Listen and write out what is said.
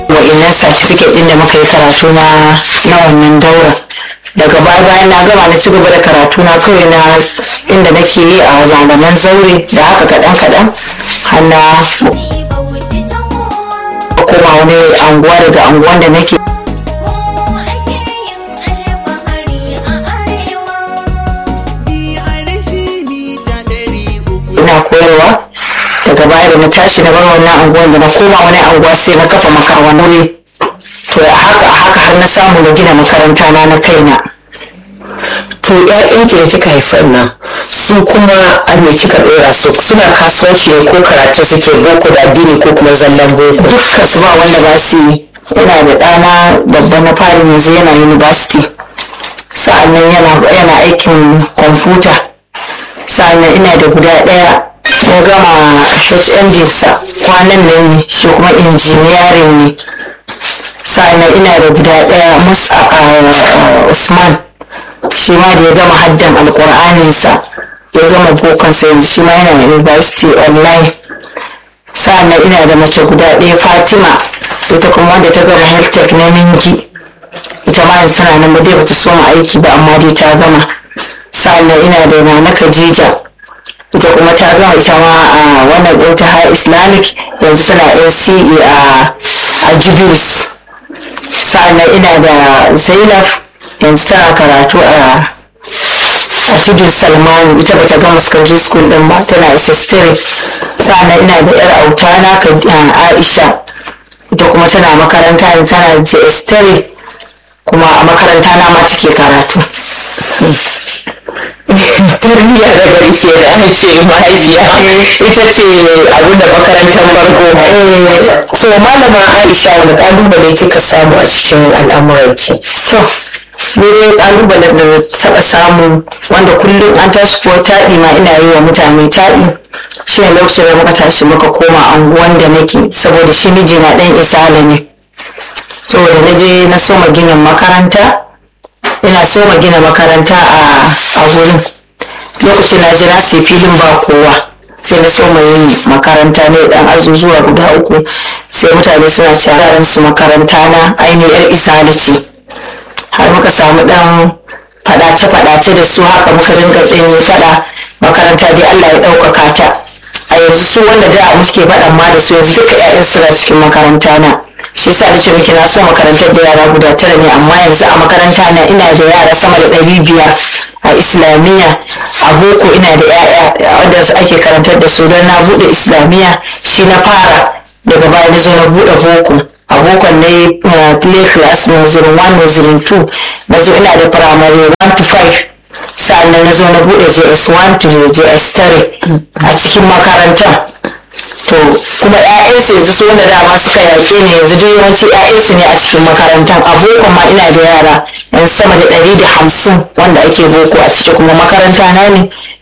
wa'innan certificate din da muka yi karatu na wannan daura. Daga baya bayan na gama na ci gaba da karatu na kawai na inda nake yi a malaman zaure da haka kaɗan har na koma wani anguwa daga anguwan da nake ina koyarwa. Daga baya da na tashi na bar wannan anguwan da na koma wani anguwa sai na kafa wani to haka har na samu na gina makaranta na kaina. To ƴaƴanki da kika haifar nan su kuma a me kika ɗora su, suna kasuwanci ne ko karatu suke, boko da addini ko kuma zallan boko? Dukkan su ba wanda ba su yi. Ina da ɗana babba na fari yanzu yana university, sa'annan yana aikin kwamfuta, sa'annan ina da guda ɗaya ya gama HND sa kwanan nan ne, shi kuma injiniyarin ne. Sa'annan ina da guda ɗaya Usman, shi ma da ya gama haddan alƙur'aninsa ya gama bokansa yanzu shi ma yana university online. Sa'annan ina da mace guda ɗaya Fatima, ita kuma wanda ta gama health tech na Ningi, ita ma yanzu tana nan dai bata soma aiki ba amma dai ta gama. Sa'annan ina da Nana Khadija, ita kuma ta gama ita ma a wannan ɗin ta High Islamic, yanzu tana NCE a Jubilees. Sa'annan ina da Zainab, yanzu tana karatu a Tudun Salmanu, ita bata gama secondary school din ba, tana SS3. Sa'annan ina da yar autana Aisha, ita kuma tana makaranta yanzu tana JS3, kuma a makaranta na ma take karatu. Tarbiyya da gari ce da an ce mahaifiya ita ce abin da makarantar farko. To malama Aisha, wani kalubale kika samu a cikin al'amuranki? To ni dai kalubalen da taɓa samu wanda kullum an tashi ko taɗi ma ina yi wa mutane taɗi, shi ne lokacin da muka tashi muka koma anguwan da nake, saboda shi miji na ɗan isala ne. Saboda na je na soma gina makaranta, ina soma gina makaranta a wurin. Lokacin na je na sai filin ba kowa, sai na soma yin makaranta ne dan azuzuwa guda 3, sai mutane suna cewa su makaranta na ainihin yar isala ce. Har muka samu dan fadace da su, haka muka dinga ɗin fada. Makaranta dai Allah ya ɗaukaka ta. A yanzu su wanda da muke faɗan ma da su yanzu duka 'ya'yan suna cikin makaranta na. Shi yasa nace miki na so makarantar da yara guda 9 ne, amma yanzu a makaranta na ina da yara sama da 500 a islamiyya. A boko ina da 'ya'ya wanda ake karantar da su, don na buɗe islamiyya shi na fara, daga baya na zo na buɗe boko. A bokon na yi play class nursery 1 nursery 2, na zo ina da primary 1 to 5, sa'annan na zo na buɗe JS1 to JS3 a cikin makarantar. To kuma 'ya'yansu yanzu su wanda dama suka yaƙe ne yanzu duk yawanci 'ya'yansu ne a cikin makarantar. A bokon ma ina da yara yanzu sama da 150 wanda ake boko a ciki, kuma makaranta na ne